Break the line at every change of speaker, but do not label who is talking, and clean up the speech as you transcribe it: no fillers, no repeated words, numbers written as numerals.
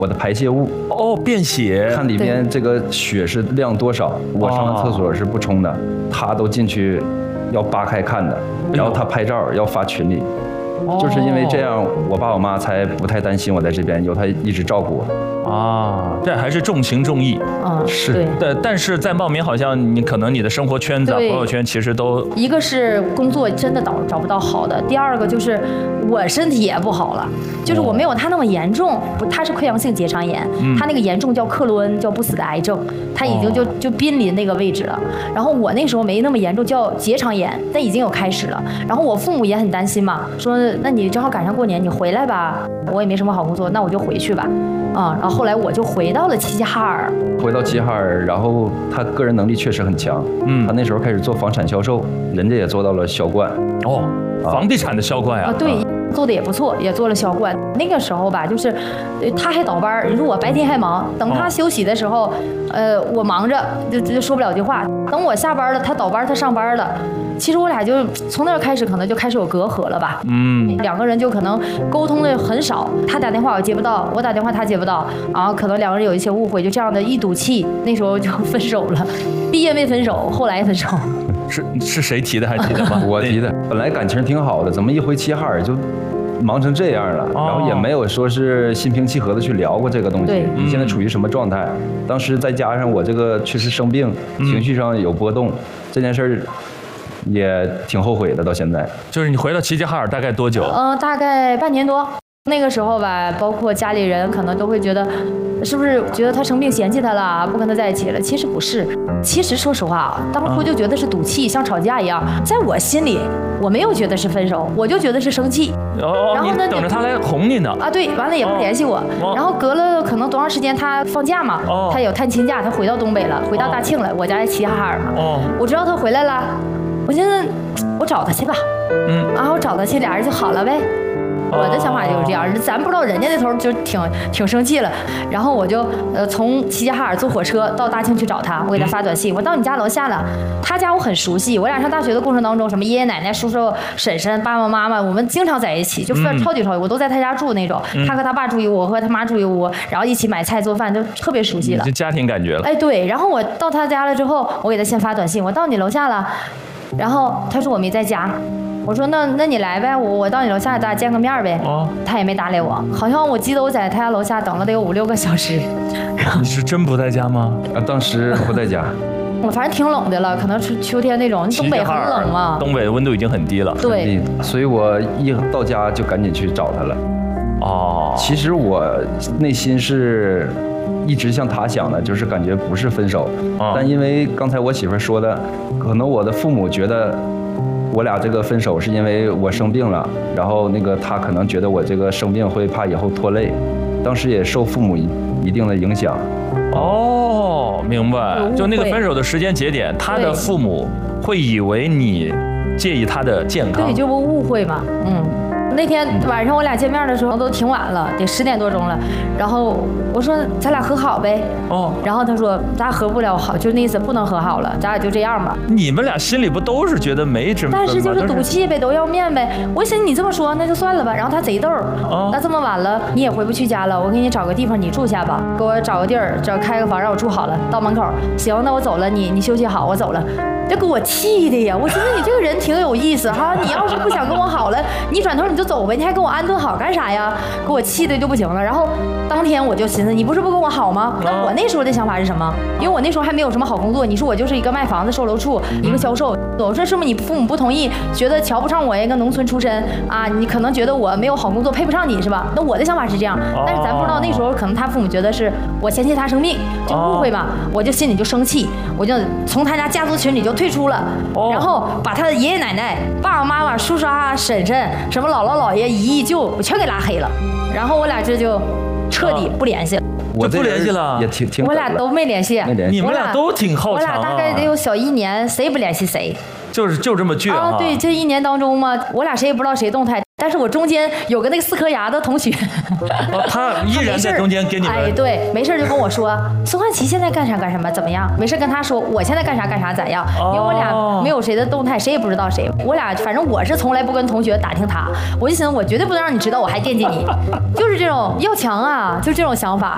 我的排泄物。
哦，便血，
看里面这个血是量多少。我上完厕所是不冲的，他都进去要扒开看的，然后他拍照要发群里。就是因为这样，我爸我妈才不太担心我在这边，有他一直照顾我。
啊，这还是重情重义。
是。
对，但是在茂名好像可能你的生活圈子、朋友圈其实都
一个是工作真的找不到好的，第二个就是我身体也不好了，就是我没有他那么严重，他是溃疡性结肠炎，他那个严重叫克罗恩，叫不死的癌症，他已经就濒临那个位置了。然后我那时候没那么严重，叫结肠炎，但已经有开始了。然后我父母也很担心嘛，说那你正好赶上过年，你回来吧。我也没什么好工作，那我就回去吧。然后后来我就回到了齐齐哈尔。
回到齐齐哈尔，然后他个人能力确实很强。他那时候开始做房产销售，人家也做到了销冠。
房地产的销冠啊。
对。做的也不错，也做了销冠。那个时候吧，就是他还倒班，你说我白天还忙，等他休息的时候，我忙着就说不了句话。等我下班了，他倒班，他上班了。其实我俩就从那儿开始，可能就开始有隔阂了吧。两个人就可能沟通的很少，他打电话我接不到，我打电话他接不到，然后可能两个人有一些误会，就这样的一赌气，那时候就分手了。毕业没分手，后来分手。
是谁提的还记得吗？
我提的。本来感情挺好的，怎么一回齐齐哈尔就忙成这样了？然后也没有说是心平气和的去聊过这个东西。你现在处于什么状态？当时再加上我这个确实生病，情绪上有波动，这件事儿也挺后悔的。到现在，
就是你回到齐齐哈尔大概多久？
大概半年多。那个时候吧，包括家里人可能都会觉得，是不是觉得他生病嫌弃他了，不跟他在一起了？其实不是，其实说实话啊，当初就觉得是赌气，像吵架一样。在我心里，我没有觉得是分手，我就觉得是生气。
然后呢，等着他来哄你呢。
对，完了也不联系我。然后隔了可能多长时间，他放假嘛，他有探亲假，他回到东北了，回到大庆了。我家在齐齐哈尔嘛。我知道他回来了，我寻思我找他去吧。然后我找他去，俩人就好了呗。我的想法就是这样，咱不知道人家那头就挺生气了，然后我就从齐齐哈尔坐火车到大庆去找他，我给他发短信，我到你家楼下了，他家我很熟悉，我俩上大学的过程当中，什么爷爷奶奶、叔叔、婶婶、爸爸妈妈，我们经常在一起，就超级，我都在他家住那种，他和他爸住一屋，我和他妈住一屋，然后一起买菜做饭，就特别熟悉了，
就家庭感觉了。
对，然后我到他家了之后，我给他先发短信，我到你楼下了，然后他说我没在家。我说那你来呗，我到你楼下咱俩见个面呗。他也没搭理我，好像我记得我在他家楼下等了得有5-6个小时。
你是真不在家吗？
当时不在家。
我反正挺冷的了，可能是秋天那种，东北很冷嘛。
东北的温度已经很低了。
对，
所以我一到家就赶紧去找他了。其实我内心是一直像他想的，就是感觉不是分手，但因为刚才我媳妇说的，可能我的父母觉得我俩这个分手是因为我生病了，然后他可能觉得我这个生病会怕以后拖累，当时也受父母一定的影响。
明白。就那个分手的时间节点，他的父母会以为你介意他的健康。
对，就不误会嘛。那天晚上我俩见面的时候都挺晚了，得10点多钟了。然后我说咱俩和好呗。然后他说咱俩和不了好，就那意思不能和好了，咱俩就这样吧。
你们俩心里不都是觉得没什么？
但是就是赌气呗，都要面呗。我寻思你这么说那就算了吧。然后他贼逗，那这么晚了你也回不去家了，我给你找个地方你住下吧，给我找个地儿，开个房让我住好了，到门口。行，那我走了，你休息好，我走了。这给我气的呀！我寻思你这个人挺有意思哈，你要是不想跟我好了，你转头你就走呗，你还给我安顿好干啥呀？给我气的就不行了。然后当天我就寻思，你不是不跟我好吗？那我那时候的想法是什么？因为我那时候还没有什么好工作，你说我就是一个卖房子售楼处一个销售，我说是不是你父母不同意，觉得瞧不上我一个农村出身啊？你可能觉得我没有好工作，配不上你是吧？那我的想法是这样，但是咱不知道那时候可能他父母觉得是我嫌弃他生病，就误会嘛，我就心里就生气，我就从他家家族群里就退出了。然后把他的爷爷奶奶、爸爸妈妈、叔叔啊、婶婶、什么姥姥姥爷、姨姨舅，我全给拉黑了。然后我俩这就彻底不联系了。
就不联系了，
也挺。
我俩都没联系。
你们俩都挺好强。
我俩大概得有小1年，谁也不联系谁。
就这么倔啊！
对，这1年当中嘛，我俩谁也不知道谁动态。但是我中间有个那个4颗牙的同学，
他依然在中间跟你们。
对，没事就跟我说孙汉琦现在干啥干什么怎么样，没事跟他说我现在干啥干啥咋样，因为我俩没有谁的动态，谁也不知道谁。我俩反正我是从来不跟同学打听他，我就寻思我绝对不能让你知道我还惦记你，就是这种要强啊，就这种想法。